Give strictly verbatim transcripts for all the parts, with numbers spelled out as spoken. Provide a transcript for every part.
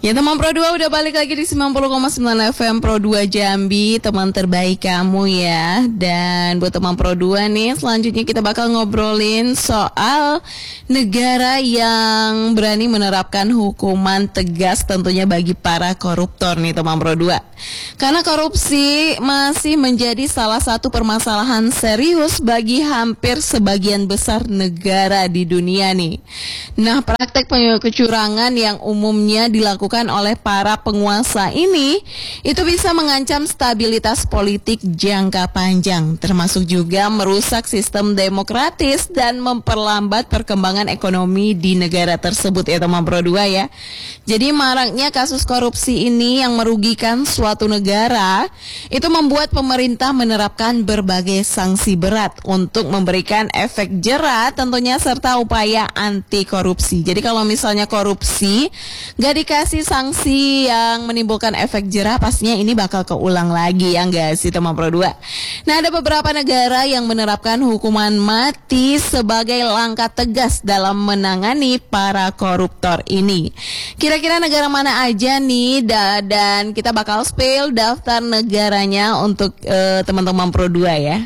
Ya teman Pro dua udah balik lagi di sembilan puluh koma sembilan F M Pro dua Jambi, teman terbaik kamu ya. Dan buat teman Pro dua nih, selanjutnya kita bakal ngobrolin soal negara yang berani menerapkan hukuman tegas tentunya bagi para koruptor nih teman Pro dua. Karena korupsi masih menjadi salah satu permasalahan serius bagi hampir sebagian besar negara di dunia nih. Nah, praktek kecurangan yang umumnya dilakukan oleh para penguasa ini itu bisa mengancam stabilitas politik jangka panjang, termasuk juga merusak sistem demokratis dan memperlambat perkembangan ekonomi di negara tersebut ya teman Pro dua ya. Jadi maraknya kasus korupsi ini yang merugikan suatu negara itu membuat pemerintah menerapkan berbagai sanksi berat untuk memberikan efek jera tentunya serta upaya anti korupsi. Jadi kalau misalnya korupsi gak dikasih sanksi yang menimbulkan efek jerah, pastinya ini bakal keulang lagi ya enggak sih teman Pro dua. Nah, ada beberapa negara yang menerapkan hukuman mati sebagai langkah tegas dalam menangani para koruptor ini. Kira-kira negara mana aja nih, da- dan kita bakal spill daftar negaranya untuk uh, teman-teman Pro dua ya.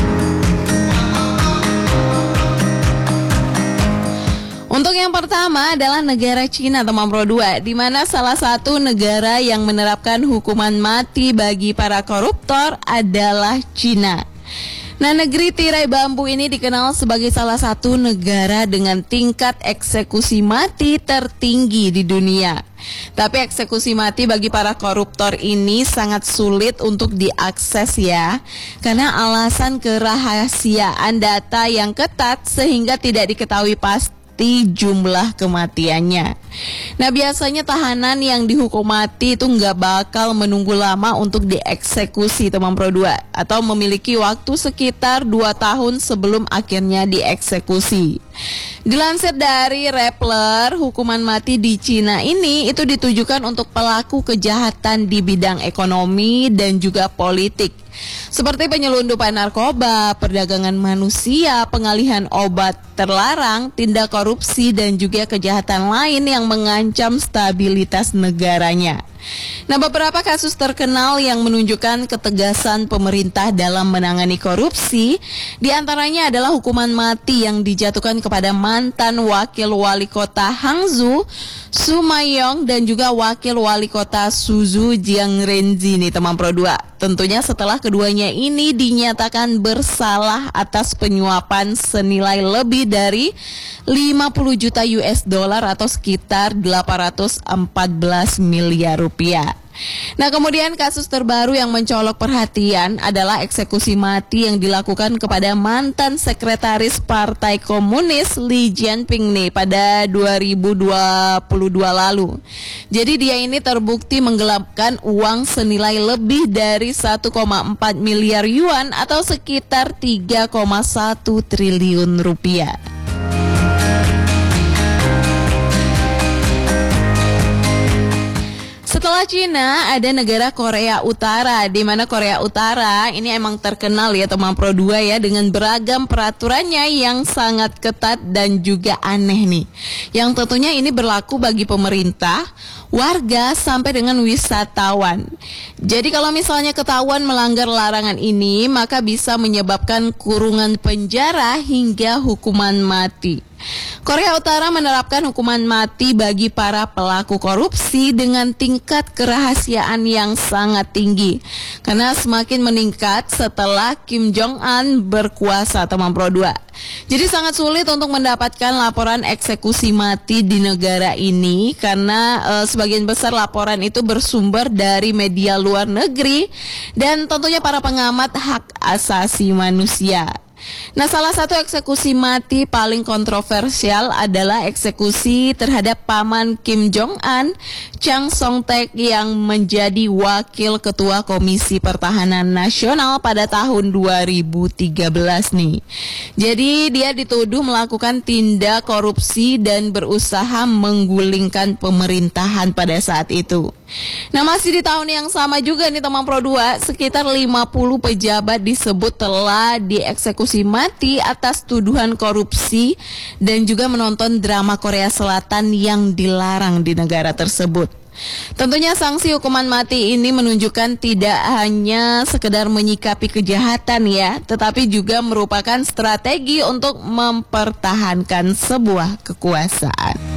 Untuk yang pertama adalah negara Cina teman Pro dua, di mana salah satu negara yang menerapkan hukuman mati bagi para koruptor adalah Cina. Nah, negeri tirai bambu ini dikenal sebagai salah satu negara dengan tingkat eksekusi mati tertinggi di dunia. Tapi eksekusi mati bagi para koruptor ini sangat sulit untuk diakses ya, karena alasan kerahasiaan data yang ketat sehingga tidak diketahui pasti jumlah kematiannya. Nah, biasanya tahanan yang dihukum mati itu nggak bakal menunggu lama untuk dieksekusi teman Pro dua, atau memiliki waktu sekitar dua tahun sebelum akhirnya dieksekusi. Dilansir dari Rappler, hukuman mati di Cina ini itu ditujukan untuk pelaku kejahatan di bidang ekonomi dan juga politik, seperti penyelundupan narkoba, perdagangan manusia, pengalihan obat terlarang, tindak korupsi, dan juga kejahatan lain yang mengancam stabilitas negaranya. Nah, beberapa kasus terkenal yang menunjukkan ketegasan pemerintah dalam menangani korupsi, diantaranya adalah hukuman mati yang dijatuhkan kepada mantan wakil wali kota Hangzhou, Su Maiyong, dan juga wakil wali kota Suzhou, Jiang Renzi nih teman Pro dua. Tentunya setelah keduanya ini dinyatakan bersalah atas penyuapan senilai lebih dari lima puluh juta U S dollar atau sekitar delapan ratus empat belas miliar rupiah. Nah, kemudian kasus terbaru yang mencolok perhatian adalah eksekusi mati yang dilakukan kepada mantan sekretaris Partai Komunis Li Jianping nih pada dua ribu dua puluh dua lalu. Jadi dia ini terbukti menggelapkan uang senilai lebih dari satu koma empat miliar yuan atau sekitar tiga koma satu triliun rupiah. Setelah Cina, ada negara Korea Utara, di mana Korea Utara ini emang terkenal ya teman Pro dua ya, dengan beragam peraturannya yang sangat ketat dan juga aneh nih, yang tentunya ini berlaku bagi pemerintah, warga, sampai dengan wisatawan. Jadi kalau misalnya ketahuan melanggar larangan ini, maka bisa menyebabkan kurungan penjara hingga hukuman mati. Korea Utara menerapkan hukuman mati bagi para pelaku korupsi dengan tingkat kerahasiaan yang sangat tinggi, karena semakin meningkat setelah Kim Jong-un berkuasa teman Pro dua. Jadi sangat sulit untuk mendapatkan laporan eksekusi mati di negara ini, karena e, sebagian besar laporan itu bersumber dari media luar negeri dan tentunya para pengamat hak asasi manusia. Nah, salah satu eksekusi mati paling kontroversial adalah eksekusi terhadap paman Kim Jong-un, Chang Song-taek, yang menjadi wakil ketua Komisi Pertahanan Nasional pada tahun dua ribu tiga belas nih. Jadi dia dituduh melakukan tindak korupsi dan berusaha menggulingkan pemerintahan pada saat itu. Nah, masih di tahun yang sama juga nih teman Pro dua, sekitar lima puluh pejabat disebut telah dieksekusi mati atas tuduhan korupsi dan juga menonton drama Korea Selatan yang dilarang di negara tersebut. Tentunya sanksi hukuman mati ini menunjukkan tidak hanya sekedar menyikapi kejahatan ya, tetapi juga merupakan strategi untuk mempertahankan sebuah kekuasaan.